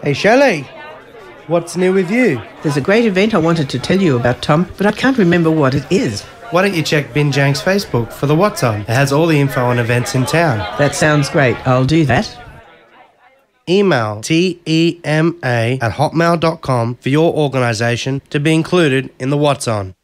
Hey Shelley, what's new with you? There's a great event I wanted to tell you about, Tom, but I can't remember what it is. Why don't you check Binjang's Facebook for the What's On? It has all the info on events in town. That sounds great. I'll do that. Email tema@hotmail.com for your organisation to be included in the What's On.